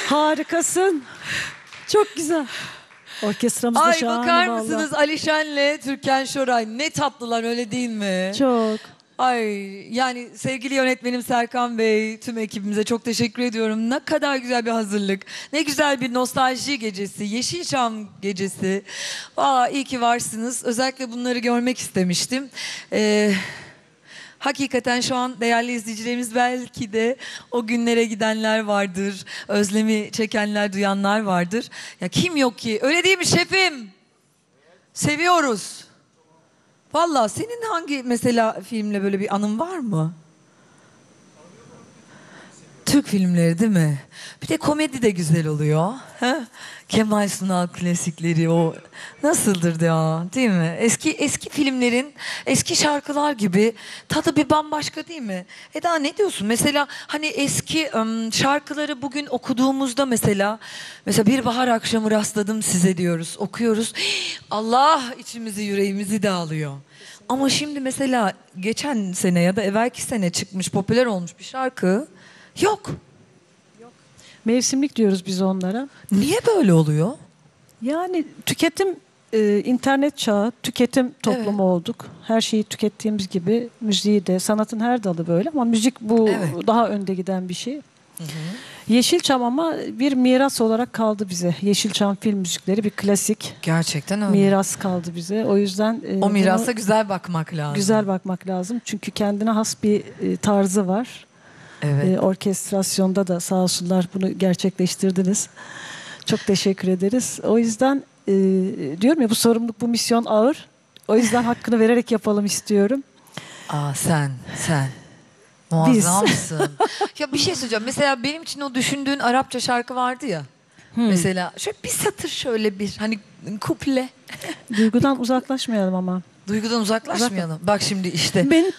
Harikasın. Çok güzel. Orkestramız da Ay şahane bakar vallahi. mısınız Alişen'le Türkan Şoray ne tatlılar öyle değil mi? Çok. Ay yani sevgili yönetmenim Serkan Bey, tüm ekibimize çok teşekkür ediyorum. Ne kadar güzel bir hazırlık. Ne güzel bir nostalji gecesi, Yeşilçam gecesi. Valla iyi ki varsınız. Özellikle bunları görmek istemiştim. Hakikaten şu an değerli izleyicilerimiz belki de o günlere gidenler vardır. Özlemi çekenler, duyanlar vardır. Ya kim yok ki? Öyle değil mi şefim? Seviyoruz. Vallahi senin hangi mesela filmle böyle bir anın var mı? Türk filmleri değil mi? Bir de komedi de güzel oluyor. He? Kemal Sunal klasikleri o nasıldır ya, değil mi? Eski filmlerin eski şarkılar gibi tadı bir bambaşka değil mi? Eda ne diyorsun? Mesela hani eski şarkıları bugün okuduğumuzda mesela bir bahar akşamı rastladım size diyoruz. Okuyoruz. Allah içimizi yüreğimizi dağılıyor. Ama şimdi mesela geçen sene ya da evvelki sene çıkmış popüler olmuş bir şarkı yok. Mevsimlik diyoruz biz onlara. Niye böyle oluyor? Yani tüketim, internet çağı, tüketim toplumu Evet. olduk. Her şeyi tükettiğimiz gibi müziği de, sanatın her dalı böyle ama müzik bu Evet. daha önde giden bir şey. Yeşilçam ama bir miras olarak kaldı bize. Yeşilçam film müzikleri bir klasik Gerçekten öyle. miras kaldı bize. O yüzden O mirasa buna güzel bakmak lazım. güzel bakmak lazım. Çünkü kendine has bir tarzı var. Evet. Orkestrasyonda da sağ olsunlar bunu gerçekleştirdiniz. Çok teşekkür ederiz. O yüzden diyorum ya bu sorumluluk, bu misyon ağır. O yüzden hakkını vererek yapalım istiyorum. Aa sen. Muazzamsın. Ya bir şey söyleyeceğim. Mesela benim için o düşündüğün Arapça şarkı vardı ya. Mesela şöyle bir satır şöyle bir hani kuple. Duygudan uzaklaşmayalım ama. Duygudan uzaklaşmayalım. Bak şimdi işte. Beni